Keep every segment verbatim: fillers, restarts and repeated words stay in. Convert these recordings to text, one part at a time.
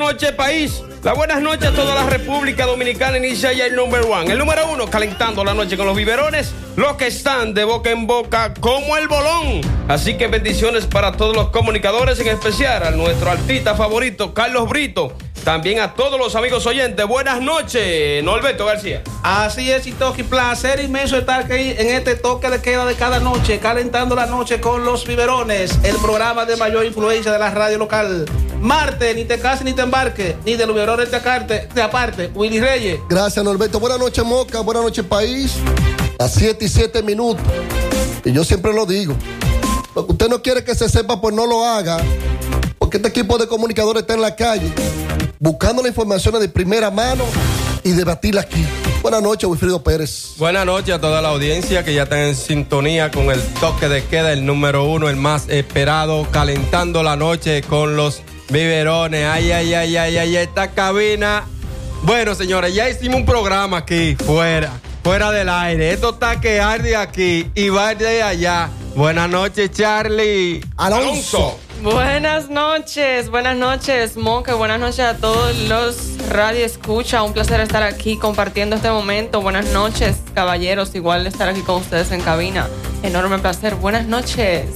noches, país. Las buenas noches a toda la República Dominicana. Inicia ya el number one. El número uno, calentando la noche con los biberones. Los que están de boca en boca como el bolón. Así que bendiciones para todos los comunicadores, en especial a nuestro artista favorito, Carlos Brito. También a todos los amigos oyentes. Buenas noches, Norberto García. Así es, Itoki. Placer inmenso estar aquí en este toque de queda de cada noche, calentando la noche con los biberones, el programa de mayor influencia de la radio local. Marte, ni te cases ni te embarques, ni de los biberones te, acarte, te aparte. Willy Reyes. Gracias, Norberto. Buenas noches, Moca. Buenas noches, país. A siete y siete minutos. Y yo siempre lo digo. Lo que usted no quiere que se sepa, pues no lo haga. Porque este equipo de comunicadores está en la calle, buscando la información de primera mano y debatirla aquí. Buenas noches, Wilfrido Pérez. Buenas noches a toda la audiencia que ya está en sintonía con el toque de queda, el número uno, el más esperado, calentando la noche con los biberones. Ay, ay, ay, ay, ay, esta cabina. Bueno, señores, ya hicimos un programa aquí, fuera, fuera del aire. Esto está que arde aquí y va de allá. Buenas noches, Charlie. Alonso. Buenas noches, buenas noches, Moca, buenas noches a todos los radio escucha. Un placer estar aquí compartiendo este momento. Buenas noches, caballeros, igual estar aquí con ustedes en cabina. Enorme placer, buenas noches.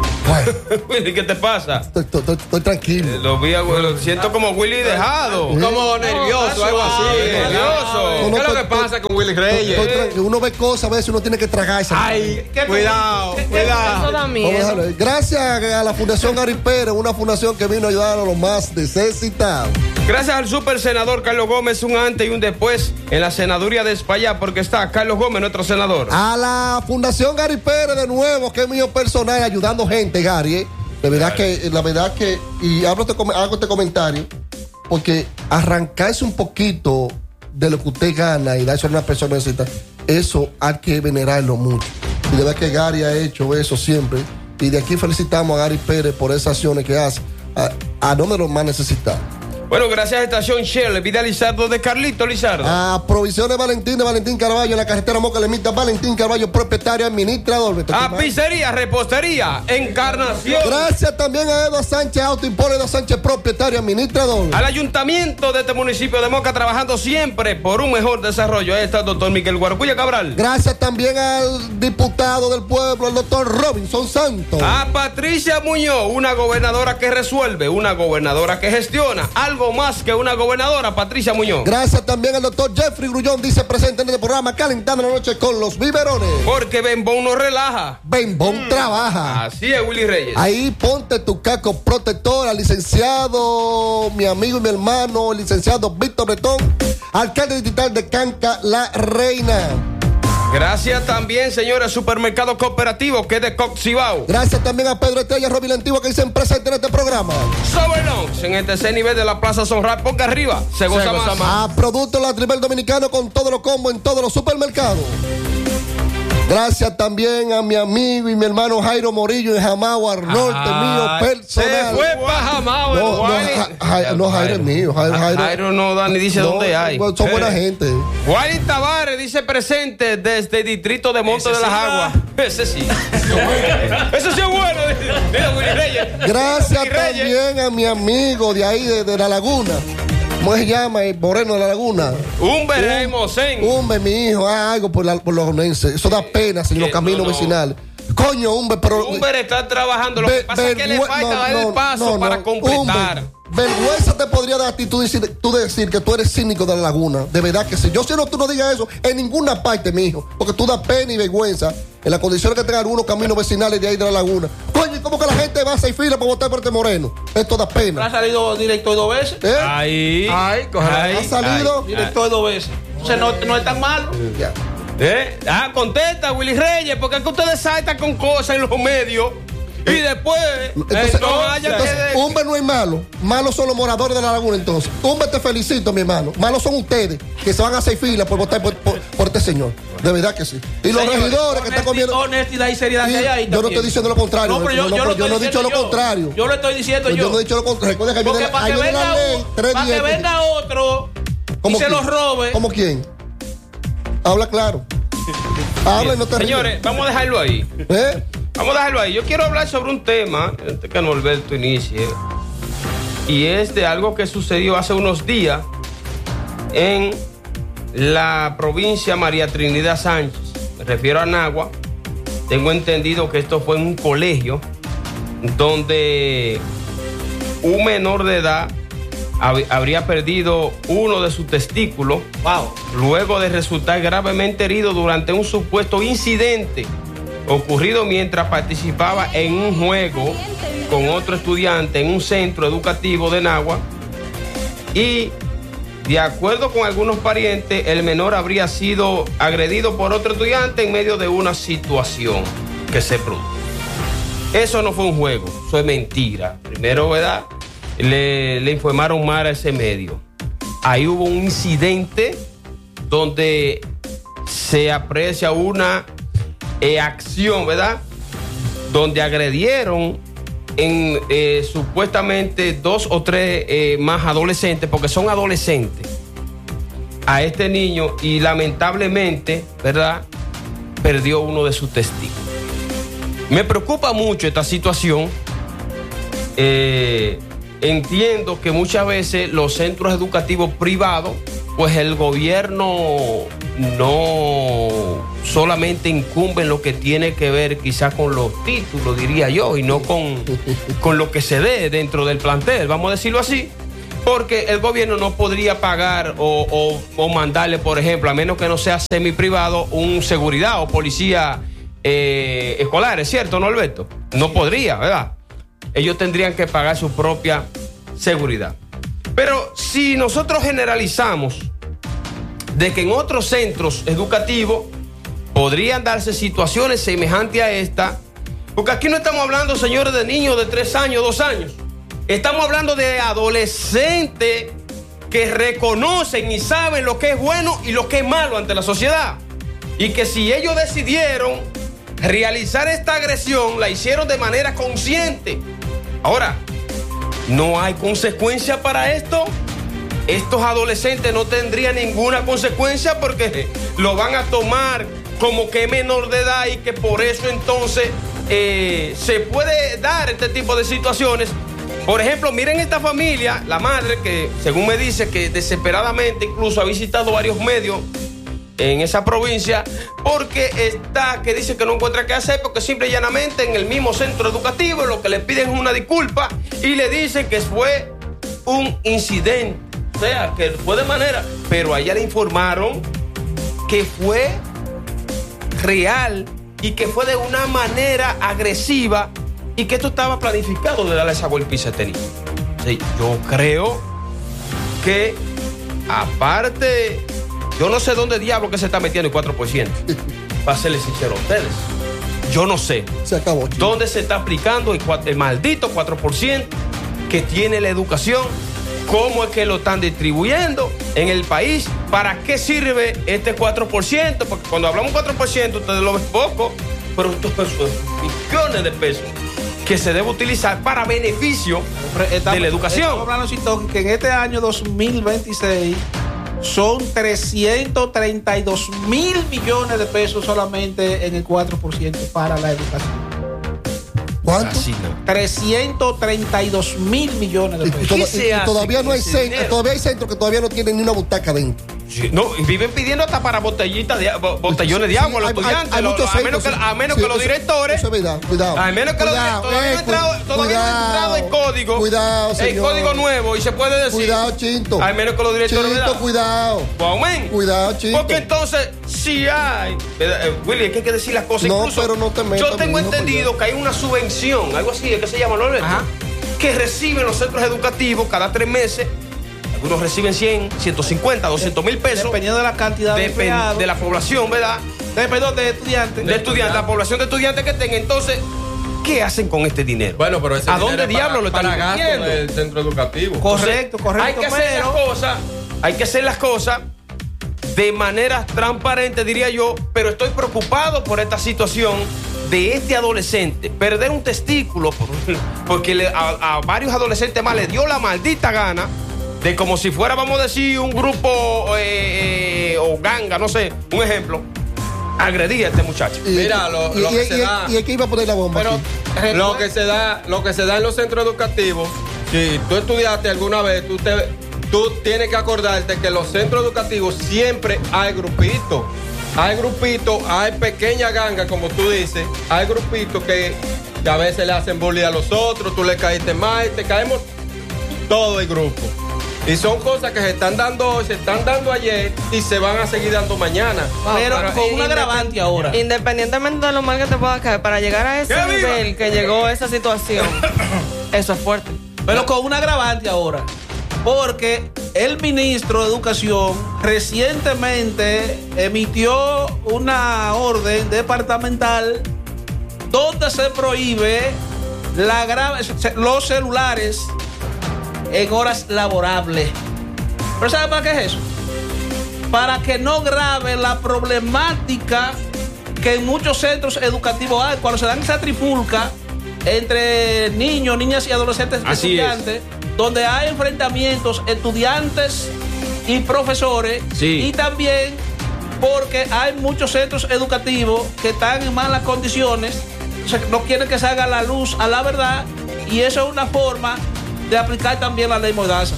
Willy, ¿qué te pasa? Estoy, estoy, estoy tranquilo. Eh, lo vi, lo siento como Willy dejado. Como No, nervioso, algo así. suave, nervioso. No, no, ¿Qué es lo que estoy- pasa con Willy Reyes? Estoy tranquilo. Uno ve cosas, a veces uno tiene que tragarse. Ay, cuidado, Eso cuidado. da Vamos a miedo. dejarlo ahí. Gracias a la Fundación Gary Pérez, una fundación que vino a ayudar a los más necesitados. Gracias al super senador Carlos Gómez, un antes y un después en la senaduría de España, porque está Carlos Gómez, nuestro senador. A la Fundación Gary Pérez de nuevo, que es mío personal, ayudando gente, Gary. ¿eh? De verdad que, la verdad que, y hablo este, hago este comentario, porque arrancarse un poquito de lo que usted gana y darse a una persona necesita, eso hay que venerarlo mucho. Y de verdad que Gary ha hecho eso siempre. Y de aquí felicitamos a Gary Pérez por esas acciones que hace a, a nombre de los más necesitados. Bueno, gracias a Estación Shell, Vida Lizardo de Carlito Lizardo. A Provisiones Valentín de Valentín Carballo, en la carretera Moca Lemita, Valentín Carballo, propietario, administrador. A Pizzería, Repostería, Encarnación. Gracias también a Edo Sánchez Auto Import, Edo Sánchez, propietario, administrador. Al ayuntamiento de este municipio de Moca, trabajando siempre por un mejor desarrollo. Ahí está el doctor Miguel Guarcuya Cabral. Gracias también al diputado del pueblo, el doctor Robinson Santos. A Patricia Muñoz, una gobernadora que resuelve, una gobernadora que gestiona. Algo más que una gobernadora, Patricia Muñoz. Gracias también al doctor Jeffrey Grullón, dice presente en este programa, calentando la noche con los biberones. Porque Bembón no relaja. Bembón mm. trabaja. Así es, Willy Reyes. Ahí ponte tu casco protector al licenciado, mi amigo y mi hermano, el licenciado Víctor Bretón, alcalde distrital de Canca, La Reina. Gracias también, señores, Supermercado Cooperativo, que es de Coxibao. Gracias también a Pedro Estrella, Robin Antigua, que dicen presente en este programa. Soberlons, en el tercer nivel de la Plaza Sonral, porque arriba se goza, se goza más. más. A Productos La Tribel Dominicano con todos los combos en todos los supermercados. Gracias también a mi amigo y mi hermano Jairo Morillo en Jamao, al norte, ah, mío personal. Se fue para Jamao. No, no, ja, ja, no, Jairo es mío. Jairo, Jairo, Jairo no da ni dice no, dónde hay. Son buena eh. gente. Juan Tavares dice presente desde el distrito de Monte Ese de las sí Aguas. Ese sí. Eso sí es bueno. Mira, Willy Reyes. Gracias Willy también Reyes. A mi amigo de ahí, de, de La Laguna. ¿Cómo se llama? El Moreno de La Laguna. Humber Hermosén. Humber, mi hijo, ah, algo por, la, por los jonenses. Eso da pena en los caminos no, no. vecinales. Coño, Humber, pero. Humber está trabajando. Lo que pasa es que le falta no, dar el paso no, no, para completar. Humber, vergüenza te podría dar a ti tú decir, tú decir que tú eres cínico de La Laguna. De verdad que sí. Yo si no, tú no digas eso en ninguna parte, mi hijo. Porque tú das pena y vergüenza en las condiciones que tengan algunos caminos vecinales de ahí de La Laguna. Coño, ¿y cómo que la gente va a hacer fila para votar por este Moreno? Esto da pena. ¿Ha salido director dos veces? ¿Eh? Ahí. Ay, ahí. ¿Ha salido? Ay, director dos veces. O sea, no, no es tan malo. Ya. ¿Eh? Ah, contesta, Willy Reyes, porque es que ustedes saltan con cosas en los medios. Y después, entonces, eh, no haya entonces que... Humber no es malo. Malos son los moradores de La Laguna, entonces. Humber, te felicito, mi hermano. Malos son ustedes, que se van a hacer fila por votar por, por, por este señor. De verdad que sí. Y los Señor, regidores que están comiendo... Honestidad y seriedad que hay ahí. Yo no estoy diciendo lo contrario. No, pero yo, no, yo, no, yo, yo no he dicho lo yo. contrario. Yo lo estoy diciendo yo. yo. Yo no he dicho lo contrario. Recuerda que Porque ayude, para que ayude venga, la ley, un, para que venga otro y se los robe. ¿Cómo quién? Habla claro. Habla y no te ríes. Señores, vamos a dejarlo ahí. ¿Eh? Vamos a dejarlo ahí. Yo quiero hablar sobre un tema, antes que Norberto inicie. y es de algo que sucedió hace unos días en la provincia María Trinidad Sánchez. Me refiero a Nagua. Tengo entendido que esto fue en un colegio donde un menor de edad hab- habría perdido uno de sus testículos. Wow. Luego de resultar gravemente herido durante un supuesto incidente ocurrido mientras participaba en un juego con otro estudiante en un centro educativo de Nagua. Y de acuerdo con algunos parientes, el menor habría sido agredido por otro estudiante en medio de una situación que se produjo. Eso no fue un juego, eso es mentira. Primero, ¿verdad? Le, le informaron mal a ese medio. Ahí hubo un incidente donde se aprecia una eh, acción, ¿verdad? Donde agredieron en eh, supuestamente dos o tres eh, más adolescentes, porque son adolescentes, a este niño, y lamentablemente, ¿verdad?, perdió uno de sus testigos. Me preocupa mucho esta situación. Eh, entiendo que muchas veces los centros educativos privados, pues el gobierno no solamente incumbe en lo que tiene que ver quizás con los títulos, diría yo, y no con, con lo que se dé dentro del plantel, vamos a decirlo así, porque el gobierno no podría pagar o, o, o mandarle, por ejemplo, a menos que no sea semi-privado, un seguridad o policía eh, escolar, ¿es cierto, no, Alberto? No podría, ¿verdad? Ellos tendrían que pagar su propia seguridad. Pero si nosotros generalizamos de que en otros centros educativos podrían darse situaciones semejantes a esta, porque aquí no estamos hablando, señores, de niños de tres años, dos años. Estamos hablando de adolescentes que reconocen y saben lo que es bueno y lo que es malo ante la sociedad. Y que si ellos decidieron realizar esta agresión, la hicieron de manera consciente. Ahora, ¿no hay consecuencia para esto? Estos adolescentes no tendrían ninguna consecuencia porque lo van a tomar como que es menor de edad y que por eso entonces eh, se puede dar este tipo de situaciones. Por ejemplo, miren esta familia, la madre que según me dice que desesperadamente incluso ha visitado varios medios en esa provincia porque está, que dice que no encuentra qué hacer porque simple y llanamente en el mismo centro educativo lo que le piden es una disculpa y le dicen que fue un incidente, o sea, que fue de manera, pero a ella le informaron que fue real y que fue de una manera agresiva y que esto estaba planificado de darle esa golpiza a este niño. Sí, yo creo que aparte, yo no sé dónde diablo que se está metiendo el cuatro por ciento. Para serles sincero a ustedes. Yo no sé. Se acabó, chico. ¿Dónde se está aplicando el, el maldito cuatro por ciento que tiene la educación? ¿Cómo es que lo están distribuyendo en el país? ¿Para qué sirve este cuatro por ciento? Porque cuando hablamos cuatro por ciento, ustedes lo ven poco, pero estos son millones de pesos que se debe utilizar para beneficio estamos, de la educación. Estamos hablando, Chito, que en este año dos mil veintiséis son trescientos treinta y dos mil millones de pesos solamente en el cuatro por ciento para la educación. ¿Cuánto? Así no. trescientos treinta y dos mil millones de Y, pesos. y toda- ¿Qué se y hace todavía con no hay ese centros, dinero? todavía hay centros que todavía no tienen ni una butaca dentro. Sí, no, y viven pidiendo hasta para botellitas de bo- botellones de Sí, agua a los hay- estudiantes, hay lo- muchos a menos que, centros, a menos sí, que los eso- directores, Eso es verdad, cuidado. a menos que los Cuidado, directores, todavía no ha eh, entrado, todavía no ha entrado el código, Cuidado, el señor. código nuevo y se puede decir, Cuidado, Chinto. al menos que los directores, Chinto, ¿verdad? cuidado. Wow, man. Cuidado, Chinto. Porque entonces, si hay, ¿verdad? Eh, Willy, es que hay que decir las cosas. No, Incluso, pero no te metas, yo tengo mi hijo, entendido pues, que hay una subvención, algo así, ¿qué se llama, no, Alberto? Ajá. Que reciben los centros educativos cada tres meses. Algunos reciben cien, ciento cincuenta, doscientos mil pesos. Dependiendo de la cantidad de Depen- empleados. de la población, ¿verdad? de, perdón, de estudiantes. De estudiantes, la población de estudiantes que tengan. Entonces, ¿qué hacen con este dinero? Bueno, pero ese ¿A dinero dónde es diablo para- lo están para gasto invirtiendo? del centro educativo. Correcto, correcto. Hay que hacer las pero- cosas, hay que hacer las cosas de manera transparente, diría yo, pero estoy preocupado por esta situación de este adolescente. Perder un testículo por- porque le- a, a varios adolescentes más le dio la maldita gana de como si fuera, vamos a decir, un grupo eh, eh, o ganga, no sé, un ejemplo, agredir a este muchacho. Y- Mira, lo- y, lo y- que se y- da- y es que iba a poner la bomba. Pero aquí. Lo que se da, lo que se da en los centros educativos Si tú estudiaste alguna vez, tú, te, tú tienes que acordarte que en los centros educativos siempre hay grupitos. Hay grupitos, hay pequeñas gangas, como tú dices. Hay grupitos que, que a veces le hacen bullying a los otros, tú le caíste mal, te caemos todo el grupo. Y son cosas que se están dando hoy, se están dando ayer y se van a seguir dando mañana. Pero, pero con un independ- agravante ahora. Independientemente de lo mal que te pueda caer, para llegar a ese ¡Que nivel viva! que llegó esa situación, eso es fuerte. Pero con un agravante ahora. Porque el ministro de Educación recientemente emitió una orden departamental donde se prohíbe la gra- los celulares en horas laborables. ¿Pero sabe para qué es eso? Para que no grave la problemática que en muchos centros educativos hay cuando se dan esa trifulca entre niños, niñas y adolescentes Así estudiantes, es. donde hay enfrentamientos estudiantes y profesores, Sí. y también porque hay muchos centros educativos que están en malas condiciones, o sea, no quieren que salga la luz a la verdad, y eso es una forma de aplicar también la ley Mordaza.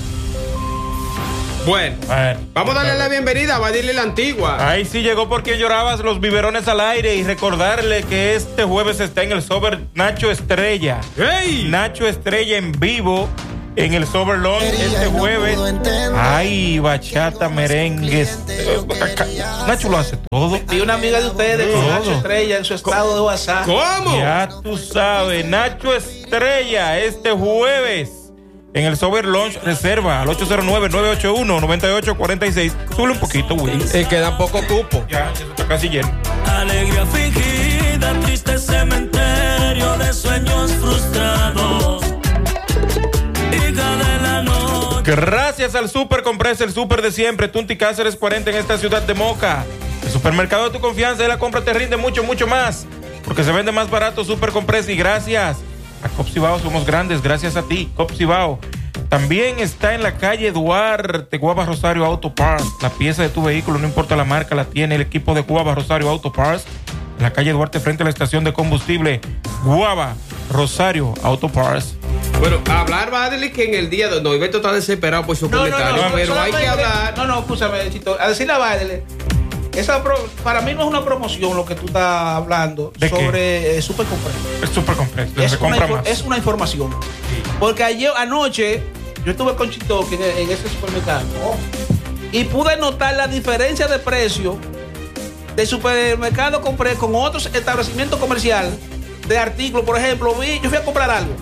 Bueno, Bueno, vamos a darle la bienvenida a Badile la Antigua. ahí sí llegó porque llorabas los biberones al aire y recordarle que este jueves está en el Sober Nacho Estrella. ¡Hey! Nacho Estrella en vivo en el Sober Lounge este jueves. Ay, bachata, merengues. Eh, acá- Nacho lo hace todo. Y una amiga de ustedes, con Todo. Nacho Estrella, en su estado de WhatsApp. ¿Cómo? Ya tú sabes, Nacho Estrella este jueves en el Sober Lounge. Reserva al ocho cero nueve, nueve ocho uno, nueve ocho cuatro seis. Sube un poquito, güey. Y queda poco cupo. Ya, eso está casi lleno. Alegría fingida, triste cementerio de sueños frustrados. Hija de la noche. Gracias al Super Compress, el super de siempre, Tunti Cáceres cuarenta en esta ciudad de Moca. El supermercado de tu confianza y la compra te rinde mucho, mucho más. Porque se vende más barato Super Compress y gracias a Copsibao somos grandes, gracias a ti, Copsibao. También está en la calle Duarte, Guava Rosario Auto Parts. La pieza de tu vehículo, no importa la marca, la tiene el equipo de Guava Rosario Auto Parts. En la calle Duarte, frente a la estación de combustible, Guava Rosario Auto Parts. Bueno, hablar, Badile, que en el día de hoy, Beto está desesperado por su No, no, comentario, no, pero hay solamente- que hablar. No, no, escúchame, Chito. A decirle a Baile, esa pro- para mí no es una promoción lo que tú estás hablando ¿De qué? sobre eh, Super Compress. El Super Compress, donde Es se una, compra infor- más. es una información. Porque ayer, anoche, yo estuve con Chito en, en ese supermercado y pude notar la diferencia de precio del supermercado Compré con otros establecimientos comerciales de artículos. Por ejemplo, vi, yo fui a comprar algo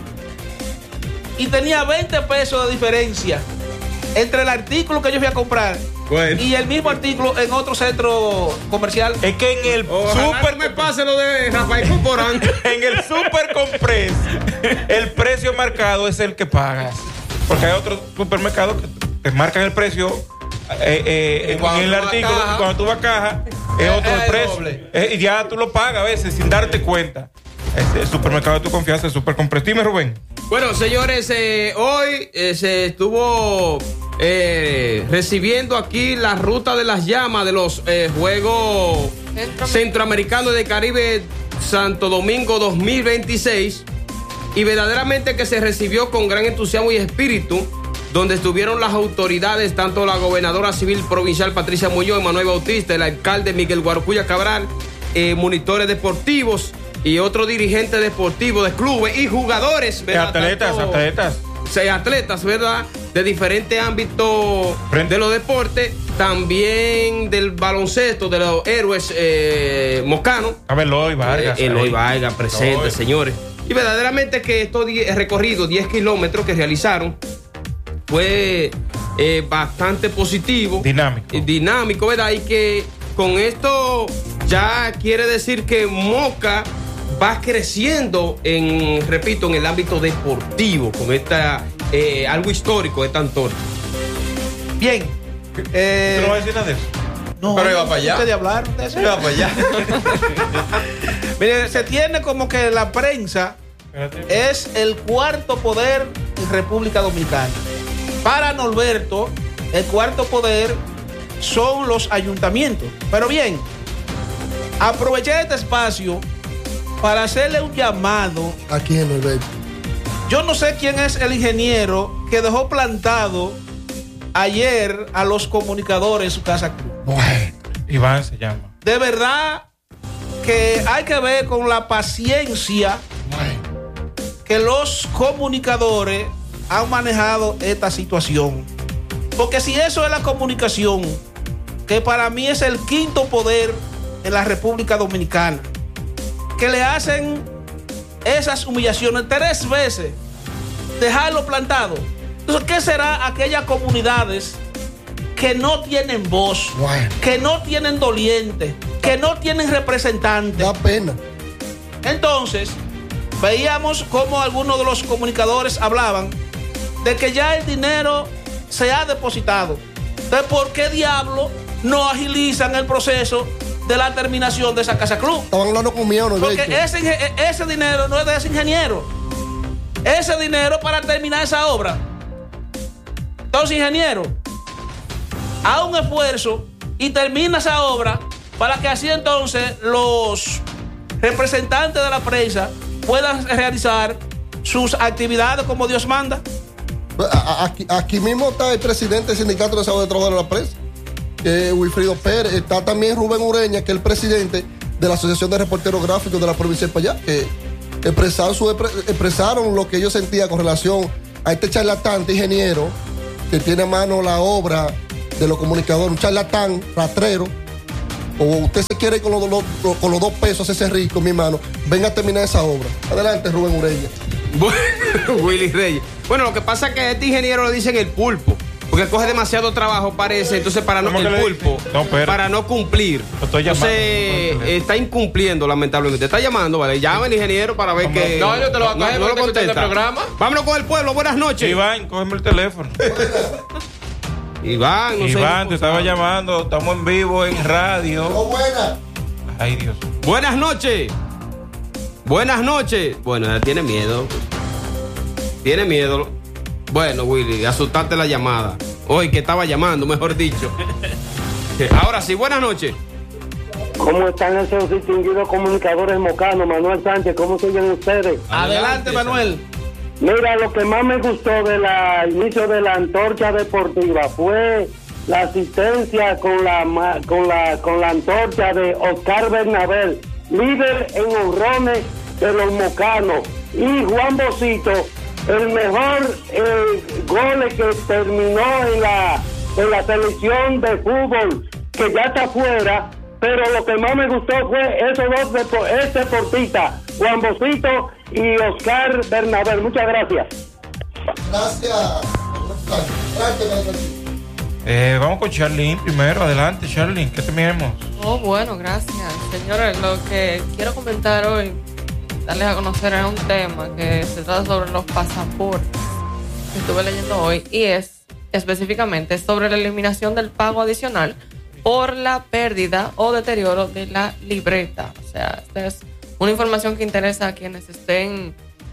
y tenía veinte pesos de diferencia entre el artículo que yo fui a comprar Bueno. y el mismo artículo en otro centro comercial. Es que en el Ojalá Super no me pase lo de Rafael Corporán. En el Super Compress, el precio marcado es el que pagas. Porque hay otros supermercados que te marcan el precio eh, eh, Y cuando en el tú vas a artículo. caja, y cuando tú vas a caja, es eh, otro es el el precio. doble. Eh, y ya tú lo pagas a veces sin darte cuenta. Es el supermercado de tu confianza, el Super Compress. Dime, Rubén. Bueno, señores, eh, hoy eh, se estuvo eh, recibiendo aquí la ruta de las llamas de los eh, Juegos Centroamericano. Centroamericanos de Caribe Santo Domingo dos mil veintiséis, y verdaderamente que se recibió con gran entusiasmo y espíritu, donde estuvieron las autoridades, tanto la gobernadora civil provincial Patricia Muñoz, Manuel Bautista, el alcalde Miguel Guarocuya Cabral, eh, monitores deportivos y otros dirigentes deportivos de clubes y jugadores, ¿verdad? Atletas, Tanto- atletas. seis atletas, ¿verdad? De diferentes ámbitos Frente. de los deportes, también del baloncesto, de los héroes eh, mocanos. A ver, Eloy Vargas. Eh, Eloy ahí. Vargas presente, Eloy. señores. Y verdaderamente que estos die- recorridos, diez kilómetros que realizaron, fue eh, bastante positivo. Dinámico. eh, Dinámico, ¿verdad? Y que con esto ya quiere decir que Moca va creciendo en, repito, en el ámbito deportivo, con esta eh, algo histórico de Tantor. Bien. ¿Tú Eh, no vas a decir nada de eso? no, Pero iba para allá. ustedes hablaron de eso. Mira para allá. Mire, se tiene como que la prensa es el cuarto poder en República Dominicana. Para Norberto, el cuarto poder son los ayuntamientos. Pero bien, aproveché este espacio para hacerle un llamado Aquí en Norberto. Yo no sé quién es el ingeniero que dejó plantado ayer a los comunicadores en su casa club. Bueno, Iván se llama. De verdad que hay que ver con la paciencia que los comunicadores han manejado esta situación. Porque si eso es la comunicación, que para mí es el quinto poder en la República Dominicana, que le hacen esas humillaciones tres veces, dejarlo plantado. Entonces, ¿qué será aquellas comunidades que no tienen voz, Bueno. que no tienen doliente, que no tienen representantes? Da pena. Entonces, veíamos cómo algunos de los comunicadores hablaban de que ya el dinero se ha depositado. Entonces, ¿por qué diablo no agilizan el proceso de la terminación de esa casa club? Estaban hablando conmigo, ¿no? Porque ese, inge- ese dinero no es de ese ingeniero. Ese dinero para terminar esa obra. Entonces, ingeniero, haga un esfuerzo y termina esa obra para que así entonces los representantes de la prensa puedan realizar sus actividades como Dios manda. A- a- Aquí, aquí mismo está el presidente del Sindicato de Sábado de Trabajo de la Prensa, que es Wilfrido Pérez. Está también Rubén Ureña, que es el presidente de la Asociación de Reporteros Gráficos de la provincia de Payá, que expresaron, su, expresaron lo que ellos sentían con relación a este charlatán, este ingeniero, que tiene a mano la obra de los comunicadores, un charlatán, rastrero. O usted se quiere ir con los, los- con los dos pesos hacerse rico, mi hermano, venga a terminar esa obra. Adelante, Rubén Ureña. Bueno, Willy Reyes. Bueno, lo que pasa es que a este ingeniero le dicen el pulpo. Porque coge demasiado trabajo, parece. Entonces, para no, ¿Cómo que el le pulpo, dicen? No, espera. para no cumplir. Lo estoy llamando. Entonces, No, no, no. está incumpliendo, lamentablemente. Está llamando, ¿vale? Llama al ingeniero para ver ¿Cómo? que. No, yo te lo voy a coger no, no porque lo estoy escuchando contesta. el programa. Vámonos con el pueblo. Buenas noches. Iván, cógeme el teléfono. Iván, no sé. Iván, te estaba llamando. Estamos en vivo en radio. ¡Oh, buena! Ay, Dios. Buenas noches. Buenas noches. Bueno, él tiene miedo. Tiene miedo. Bueno, Willy, asustaste la llamada. Hoy que estaba llamando, mejor dicho. Ahora sí, buenas noches. ¿Cómo están esos distinguidos comunicadores mocanos? Manuel Sánchez, ¿cómo siguen ustedes? Adelante, Manuel. Mira, lo que más me gustó del inicio de la antorcha deportiva fue la asistencia con la ma- con la con la antorcha de Oscar Bernabé, líder en honrones de los mocanos, y Juan Bocito, el mejor eh, gol que terminó en la en la selección de fútbol, que ya está afuera. Pero lo que más me gustó fue esos dos depo- ese deportistas, Juan Bocito y Oscar Bernabé. Muchas gracias. Gracias. Gracias. Eh, vamos con Charlene primero. Adelante, Charlene, ¿qué tenemos? Oh, bueno, gracias. Señores, lo que quiero comentar hoy, darles a conocer es un tema que se trata sobre los pasaportes que estuve leyendo hoy, y es específicamente sobre la eliminación del pago adicional por la pérdida o deterioro de la libreta. O sea, esta es una información que interesa a quienes estén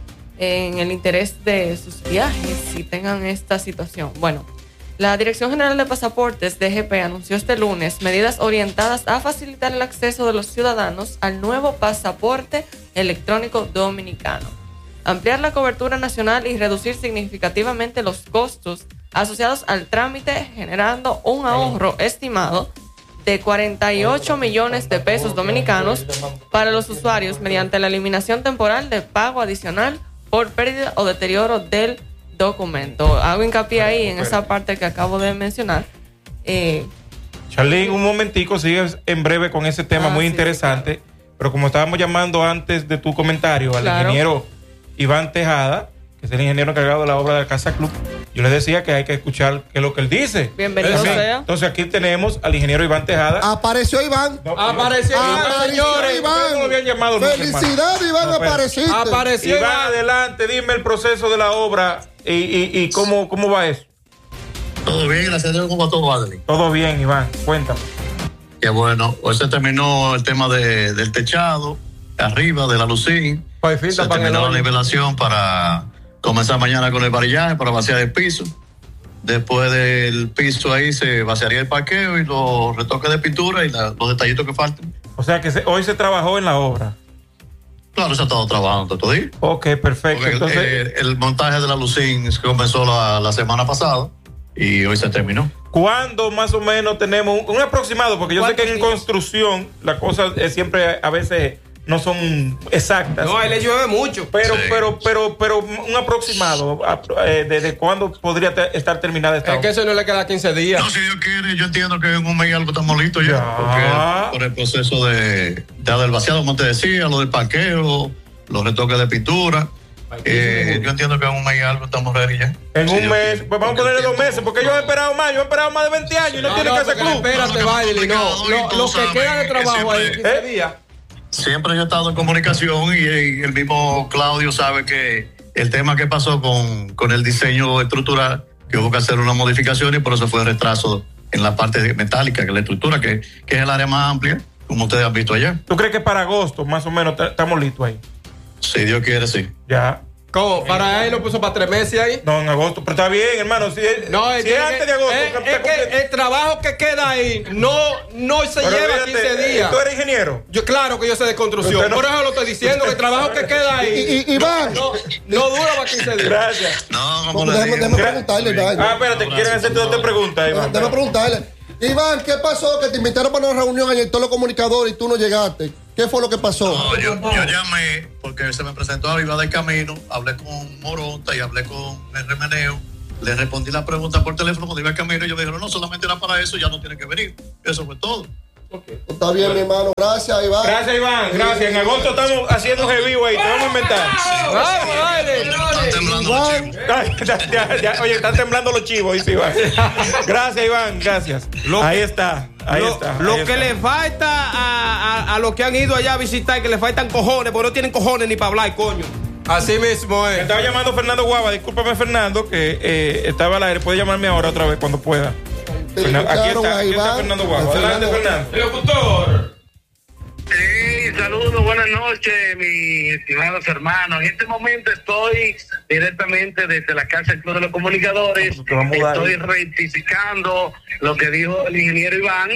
en el interés de sus viajes y tengan esta situación. Bueno, la Dirección General de Pasaportes, D G P, anunció este lunes medidas orientadas a facilitar el acceso de los ciudadanos al nuevo pasaporte electrónico dominicano, ampliar la cobertura nacional y reducir significativamente los costos asociados al trámite, generando un ahorro estimado de cuarenta y ocho millones de pesos dominicanos para los usuarios mediante la eliminación temporal de pago adicional por pérdida o deterioro del documento. Hago hincapié ahí en esa parte que acabo de mencionar. Eh, Charlene, un momentico, sigues en breve con ese tema Ah, muy sí, interesante. Pero como estábamos llamando antes de tu comentario al Claro. ingeniero Iván Tejada, que es el ingeniero encargado de la obra de la Casa Club, yo les decía que hay que escuchar qué es lo que él dice. Bienvenido Entonces, sea. Entonces aquí tenemos al ingeniero Iván Tejada. Apareció Iván. No, Apareció Iván, Apareció señores. Iván. Ustedes no lo habían llamado nunca, Felicidades, hermano. Iván, No, espera. apareciste. Apareció Iván, Iván. adelante, dime el proceso de la obra y, y, y cómo, cómo va eso. Todo bien, gracias a Dios, como a todo, Adeline. Todo bien, Iván, cuéntame. Qué bueno. Hoy se terminó el tema de, del techado, arriba de la Lucín. Pues, filta Se para terminó el la hoyo. nivelación para comenzar mañana con el varillaje, para vaciar el piso. Después del piso ahí se vaciaría el parqueo y los retoques de pintura y la- los detallitos que faltan. O sea que se- hoy se trabajó en la obra. Claro, se ha estado trabajando todo ahí. Ok, perfecto. Porque Entonces, el, el montaje de la Lucín comenzó la, la semana pasada y hoy se terminó. ¿cuándo más o menos tenemos un, un aproximado? Porque yo sé que en construcción las cosas eh, siempre a veces no son exactas. No, ahí le llueve mucho. Pero, Sí. pero, pero, pero un aproximado eh, de, de cuándo podría te- estar terminada esta Es que obra. eso no le queda quince días. No, si Dios quiere, yo entiendo que en un mes y algo estamos listos ya. Ya. Porque por el proceso de, de del vaciado, como te decía, lo del parqueo, los retoques de pintura. Eh, yo entiendo que en un mes y algo estamos ready ya. En Si un Dios mes, quiere. pues vamos a ponerle dos meses, porque ellos han esperado más, yo he esperado más de veinte años y no, No, tienen no, que hacer porque club. espérate, No, no, no, Bailey, no. complicado, Lo, y lo todos que saben queda de que trabajo ahí en siempre- quince ¿Eh? días. Siempre yo he estado en comunicación y, y el mismo Claudio sabe que el tema que pasó con, con el diseño estructural, que hubo que hacer una modificación y por eso fue el retraso en la parte metálica, que es la estructura, que, que es el área más amplia, como ustedes han visto allá. ¿Tú crees que para agosto, más o menos, t- estamos listos ahí? Si Dios quiere, sí. Ya. ¿Cómo? ¿Para él lo puso para tres meses ahí? No, en agosto. Pero está bien, hermano. Si es, No, si es, es que- antes de agosto. es- está es que completo. el trabajo que queda ahí no, no se Pero lleva fíjate, quince días. ¿Tú eres ingeniero? Yo, claro que yo sé de construcción. Usted no- Por eso lo estoy diciendo, que el trabajo que queda Y, ahí y- Iván, no, no dura para quince días. Gracias. No, como no, le déjame, digo. déjame preguntarle, Iván. Ah, espérate, quieren hacerte otra pregunta, Iván. Déjame preguntarle. Iván, ¿qué pasó? Que te invitaron para una reunión ayer todos los comunicadores y tú no llegaste. ¿Qué fue lo que pasó? No, yo, yo llamé porque se me presentó iba del camino, hablé con Moronta y hablé con el Remeneo. Le respondí la pregunta por teléfono cuando iba al camino y ellos me dijeron, no, solamente era para eso, ya no tiene que venir. Eso fue todo. Está bien, mi hermano. Gracias, Iván. Gracias, Iván. Gracias. En agosto estamos haciendo review ahí. Te vamos a inventar. Vamos, dale. Están temblando los Iván, chivos. Ay, ya, ya, ya. Oye, están temblando los chivos, dice Iván. Gracias, Iván. Gracias. Lo ahí que- está. Ahí lo está. lo ahí que está. le falta a, a, a los que han ido allá a visitar, que le faltan cojones, porque no tienen cojones ni para hablar, coño. Así mismo Me es. estaba llamando Fernando Guava. Discúlpame, Fernando, que eh, estaba al aire. Puede llamarme ahora otra vez cuando pueda. te Fernan- aquí escucharon está, a aquí está Iván. Fernando Guava. a Adelante, Fernando. Fernando. Locutor. Sí, saludos, buenas noches, mis estimados hermanos. En este momento estoy directamente desde la Casa del Club de los Comunicadores. Te va a mudar. Estoy rectificando lo que dijo el ingeniero Iván.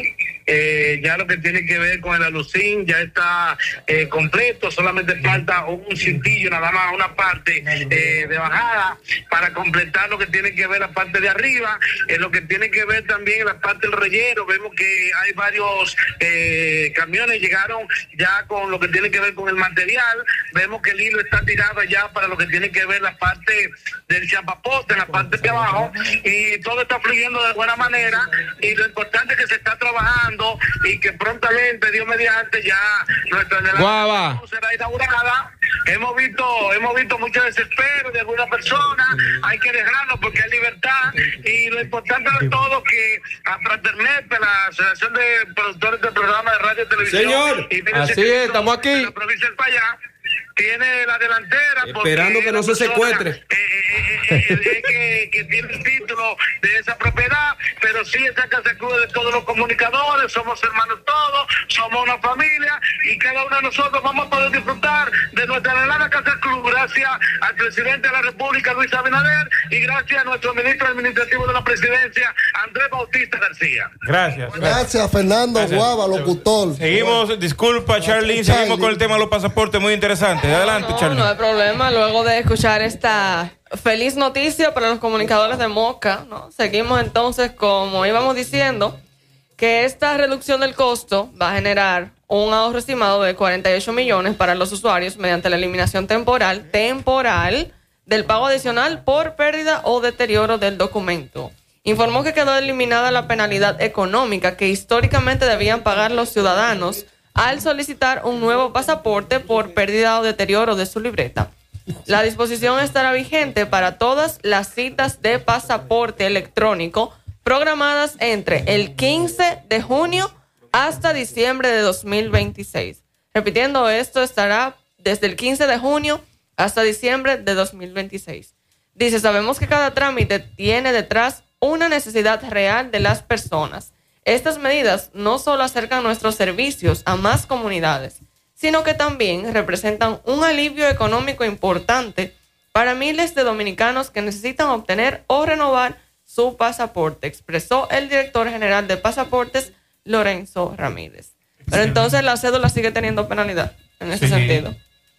Eh, ya lo que tiene que ver con el alucín ya está eh, completo, solamente falta un cintillo, nada más una parte eh, de bajada para completar lo que tiene que ver la parte de arriba, eh, lo que tiene que ver también la parte del relleno. Vemos que hay varios eh, camiones llegaron ya con lo que tiene que ver con el material, vemos que el hilo está tirado ya para lo que tiene que ver la parte del chapapote, en la parte de abajo, y todo está fluyendo de buena manera, y lo importante es que se está trabajando y que prontamente, Dios mediante, ya nuestra Guava. será inaugurada. Hemos visto, hemos visto mucho desespero de algunas personas, hay que dejarlo porque hay libertad, y lo importante de todo que a Fraternet, la Asociación de Productores de Programas de Radio y Televisión, Señor, y medios así escritos es, estamos aquí. de la provincia del Payá, tiene la delantera porque Esperando que no la se persona, secuestre. eh, eh, eh, eh, eh, que, que tiene el título de esa propiedad, pero sí esta Casa Club de todos los comunicadores, somos hermanos todos, somos una familia, y cada uno de nosotros vamos a poder disfrutar de nuestra relada Casa Club gracias al presidente de la República, Luis Abinader, y gracias a nuestro ministro administrativo de la presidencia, Andrés Bautista García. Gracias. Gracias, Fernando Gracias. Guava, locutor. Seguimos, disculpa, Charlene. Charlie. Seguimos con el tema de los pasaportes, muy interesante. Adelante, No, Charlene. no hay problema. Luego de escuchar esta feliz noticia para los comunicadores de Moca, ¿no? Seguimos entonces, como íbamos diciendo, que esta reducción del costo va a generar un ahorro estimado de cuarenta y ocho millones para los usuarios mediante la eliminación temporal, temporal del pago adicional por pérdida o deterioro del documento. Informó que quedó eliminada la penalidad económica que históricamente debían pagar los ciudadanos al solicitar un nuevo pasaporte por pérdida o deterioro de su libreta. La disposición estará vigente para todas las citas de pasaporte electrónico programadas entre el quince de junio hasta diciembre de dos mil veintiséis. Repitiendo, esto estará desde el quince de junio hasta diciembre de dos mil veintiséis. Dice, sabemos que cada trámite tiene detrás una necesidad real de las personas. Estas medidas no solo acercan nuestros servicios a más comunidades, sino que también representan un alivio económico importante para miles de dominicanos que necesitan obtener o renovar su pasaporte, expresó el director general de pasaportes, Lorenzo Ramírez. Pero entonces la cédula sigue teniendo penalidad en ese Sí. sentido.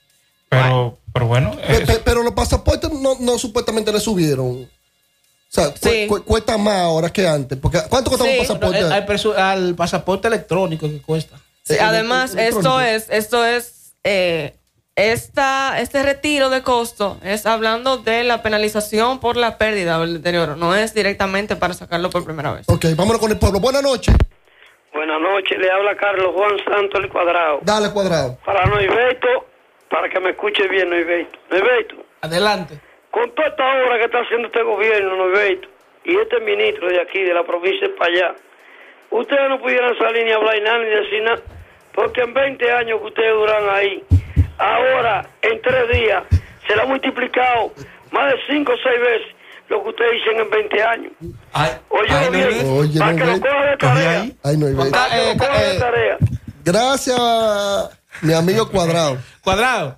Pero, pero bueno. Pe- pe- Pero los pasaportes no, no supuestamente le subieron. O sea, cu- Sí. cu- cuesta más ahora que antes. Porque, ¿cuánto cuesta Sí. un pasaporte? Al, perso- al pasaporte electrónico que cuesta. Sí, Eh, además, eh, esto electrónico. es, esto es, eh, esta, este retiro de costo es hablando de la penalización por la pérdida o el deterioro, no es directamente para sacarlo por primera vez. Ok, vámonos con el pueblo. Buenas noches. Buenas noches, le habla Carlos Juan Santos el Cuadrado. Dale, Cuadrado. Para Noiveto, para que me escuche bien, Noiveto. Noiveto, Adelante. con toda esta obra que está haciendo este gobierno, Noiveto, y este ministro de aquí, de la provincia de para allá, ustedes no pudieran salir ni hablar nada ni decir nada, porque en veinte años que ustedes duran ahí, ahora en tres días se le ha multiplicado más de cinco o seis veces lo que ustedes dicen en veinte años. Ay, Oye, ay, bien, Noiveto. Oye, para que lo Noiveto. coja de tarea. Ay, no hay vez. Ah, Para que eh, lo coja de eh, tarea. Gracias, mi amigo Cuadrado. Cuadrado.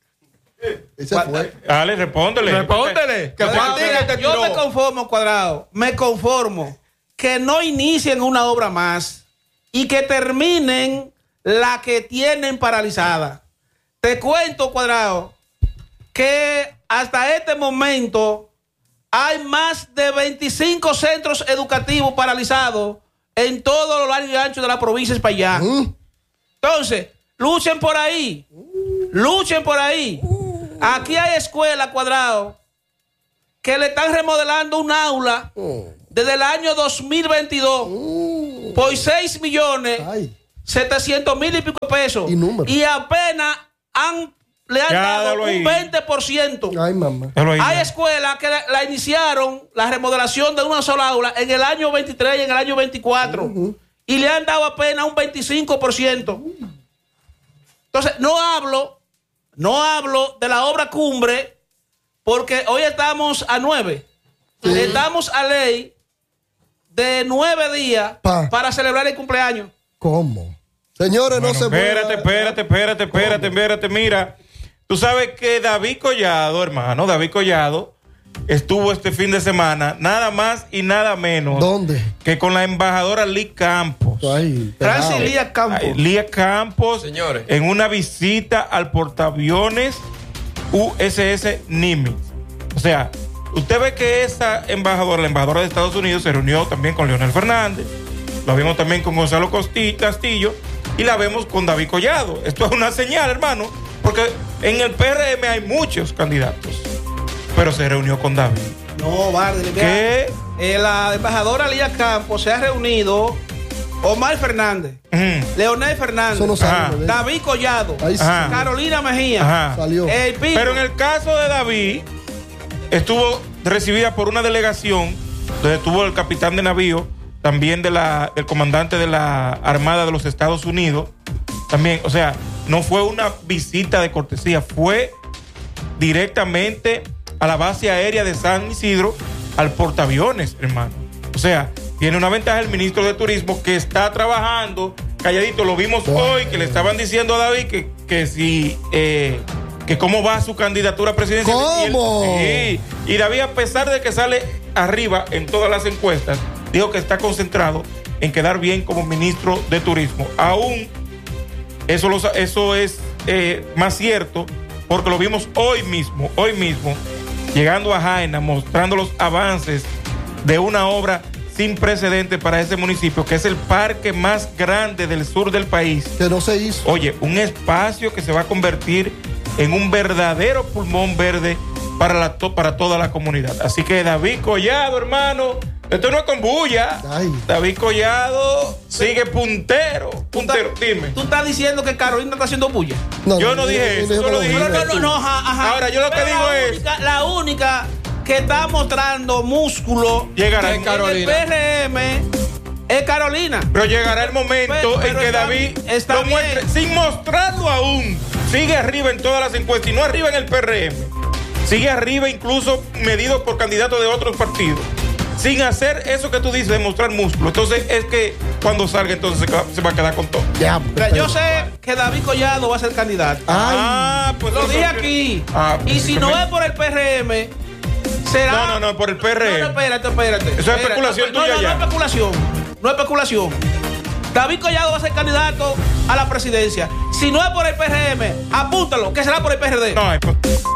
Ese fue. Dale, respóndele. Respóndele. Que fue a ti que te Yo me tiró. conformo, Cuadrado. Me conformo que no inicien una obra más y que terminen la que tienen paralizada. Te cuento, Cuadrado, que hasta este momento hay más de veinticinco centros educativos paralizados en todo lo largo y ancho de la provincia de España. Mm. Entonces, luchen por ahí. Luchen por ahí. Aquí hay escuelas, Cuadrado, que le están remodelando un aula desde el año dos mil veintidós por seis millones Ay. setecientos mil y pico de pesos. Y número. Y apenas han, le han Ya, dado dalo ahí. un veinte por ciento. Ay, mamá. Déjalo ahí. Hay escuelas que la, la iniciaron, la remodelación de una sola aula, en el año veintitrés y en el año veinticuatro. Y le han dado apenas un veinticinco por ciento. Entonces, no hablo, no hablo de la obra cumbre, porque hoy estamos a nueve. Estamos a ley de nueve días Pa. para celebrar el cumpleaños. ¿Cómo? Señores, no Bueno, se espérate, muevan. espérate, espérate, espérate, espérate. Mira, tú sabes que David Collado, hermano, David Collado estuvo este fin de semana nada más y nada menos ¿Dónde? que con la embajadora Lee Campos. Ay, Francis pegado. Lía Campos. Ay, Lía Campos, Señores. en una visita al portaaviones U S S Nimitz. O sea, usted ve que esa embajadora, la embajadora de Estados Unidos, se reunió también con Leonel Fernández, la vimos también con Gonzalo Costi- Castillo y la vemos con David Collado. Esto es una señal, hermano, porque en el P R M hay muchos candidatos, pero se reunió con David. No, Bardi, ¿Qué? eh, la embajadora Lía Campos se ha reunido Omar Fernández, Ujú. Leonel Fernández, Eso no Ajá. sale. ¿verdad? David Collado, Ahí sí. Ajá. Carolina Mejía, Ajá. Salió. el Pico. Pero en el caso de David, estuvo recibida por una delegación donde estuvo el capitán de navío, también de la, el comandante de la Armada de los Estados Unidos. También, o sea, no fue una visita de cortesía, fue directamente a la base aérea de San Isidro, al portaaviones, hermano. O sea, tiene una ventaja el ministro de Turismo que está trabajando calladito. Lo vimos hoy que le estaban diciendo a David que, que si eh, que cómo va su candidatura presidencial. ¿Cómo? Y, él- sí. Y David, a pesar de que sale arriba en todas las encuestas, dijo que está concentrado en quedar bien como ministro de Turismo. Aún eso, lo sa- eso es eh, más cierto porque lo vimos hoy mismo, hoy mismo, llegando a Jaina, mostrando los avances de una obra sin precedentes para ese municipio, que es el parque más grande del sur del país. Que no se hizo. Oye, un espacio que se va a convertir en un verdadero pulmón verde para, la, to- para toda la comunidad. Así que David Collado, hermano, esto no es con bulla. Ay. David Collado sigue puntero, puntero, dime. Tú estás diciendo que Carolina está haciendo bulla. Yo no dije eso, yo lo dije. No, no, no, no, ajá, ajá. Ahora, yo lo que Pero digo la es- única- la única que está mostrando músculo Llegará en Carolina. el P R M es Carolina. Pero llegará el momento Pero- pero en que está- David está lo bien. muestre, sin mostrarlo aún, sigue arriba en todas las encuestas y no arriba en el P R M. Sigue arriba incluso medido por candidatos de otros partidos. Sin hacer eso que tú dices de mostrar músculo. Entonces es que cuando salga entonces se, ca- se va a quedar con todo. Ya, Mira, yo sé que David Collado va a ser candidato. Ah, pues Lo eso dije que- aquí. Ah, Y si no es por el P R M, será. No, no, no, por el P R M. No, no, espérate, espérate. Eso es Espérate. especulación no, tuya no, ya. No, es especulación. No es especulación. David Collado va a ser candidato a la presidencia. Si no es por el P R M, apúntalo, que será por el P R D. No, es por...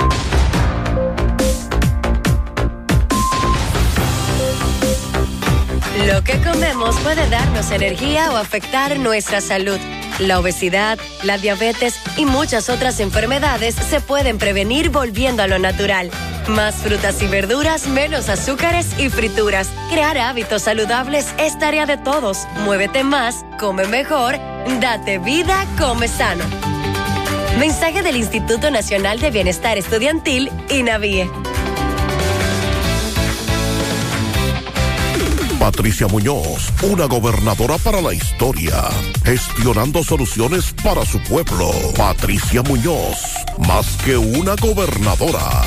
Lo que comemos puede darnos energía o afectar nuestra salud. La obesidad, la diabetes y muchas otras enfermedades se pueden prevenir volviendo a lo natural. Más frutas y verduras, menos azúcares y frituras. Crear hábitos saludables es tarea de todos. Muévete más, come mejor, date vida, come sano. Mensaje del Instituto Nacional de Bienestar Estudiantil, INAVIE. Patricia Muñoz, una gobernadora para la historia, gestionando soluciones para su pueblo. Patricia Muñoz, más que una gobernadora.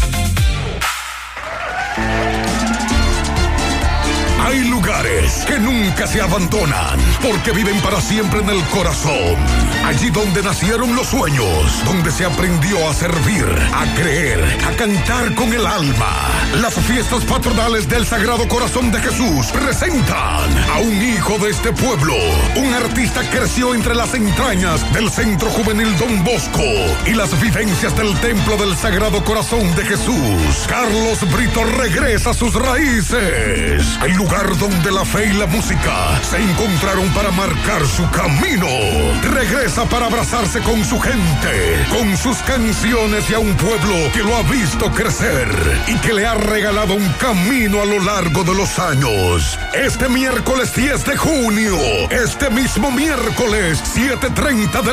Hay lugares que nunca se abandonan porque viven para siempre en el corazón. Allí donde nacieron los sueños, donde se aprendió a servir, a creer, a cantar con el alma. Las fiestas patronales del Sagrado Corazón de Jesús presentan a un hijo de este pueblo, un artista que creció entre las entrañas del Centro Juvenil Don Bosco y las vivencias del Templo del Sagrado Corazón de Jesús. Carlos Brito regresa a sus raíces, el lugar donde la fe y la música se encontraron para marcar su camino. Regresa para abrazarse con su gente, con sus canciones y a un pueblo que lo ha visto crecer y que le ha regalado un camino a lo largo de los años. Este miércoles diez de junio, este mismo miércoles, siete treinta de